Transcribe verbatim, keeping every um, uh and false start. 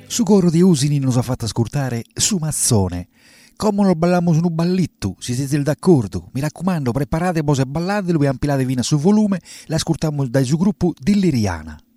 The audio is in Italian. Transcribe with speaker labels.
Speaker 1: Su coro di Usini nos ha fatto ascoltare Su Mazzone. Come lo balliamo su un ballitto, si siete d'accordo? Mi raccomando, preparate pose e ballatelo e ampilate vino sul volume, l'ascoltiamo dal suo gruppo di Liriana.